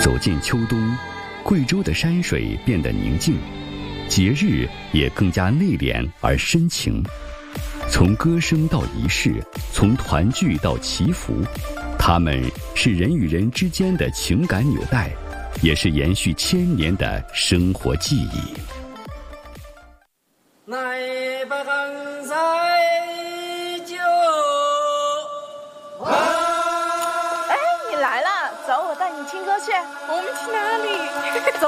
走进秋冬，贵州的山水变得宁静，节日也更加内敛而深情。从歌声到仪式，从团聚到祈福，它们是人与人之间的情感纽带，也是延续千年的生活记忆。 来把杭塞酒。 哎，你来了，走，我带你听歌去。 我们去哪里？